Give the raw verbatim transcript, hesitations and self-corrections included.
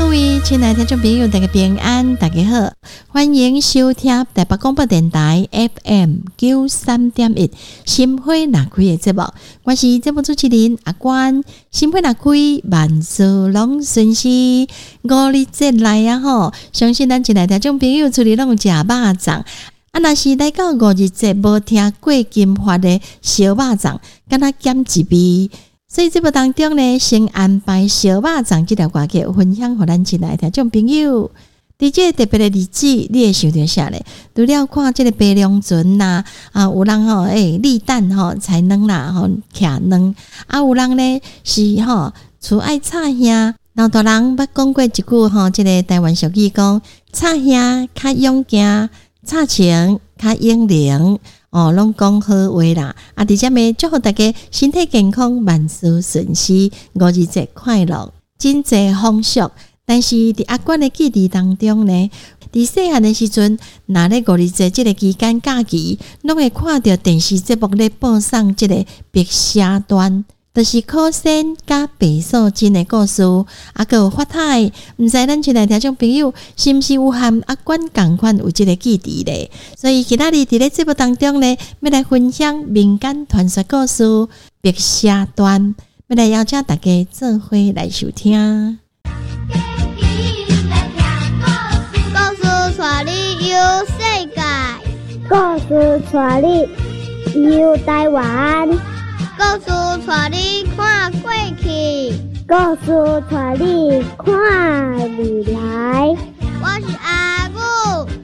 位亲爱的听众朋友，大家平安，大家好，欢迎收听台北广播电台 F M 九三点一心花若开的节目，我是节目主持人阿关。心花若开，万事拢顺心。五日节来啊吼，相信咱亲爱的听众朋友厝里拢有食肉粽。啊，若是来到五日节，无听过金发的烧肉粽，敢若减一味。所以这部当中呢，先安排烧肉粽这条歌曲分享给咱亲爱的听众朋友。伫这个特别的日子，你会想到啥呢？除了看这个白龙船啦，啊，有人吼诶立蛋吼菜卵啦，吼徛卵，啊，有人呢是吼厝爱炒虾。老大人捌讲过一句吼，这个台湾俗语讲：炒虾较勇敢，炒情较英灵。哦，拢讲好话啦！啊，伫遮么祝福大家身体健康，万事顺心，五日节快乐，真济丰俗。但是伫阿关的记忆当中呢，伫细汉的时阵，若咧五日节即个期间假期，拢会看到电视节目咧播送即个白虾段。就是考生甲白素贞的故事，啊，个有发太，毋知咱亲爱听众朋友是毋是有和阿关共款有即个记忆咧？所以今仔日伫咧节目当中呢，要来分享民间传说故事《白虾段》，要来邀请大家做伙来收听。 故事带你游世界， 故事带你游台湾。 故事带你看过去， 故事带你看未来。 我是阿母，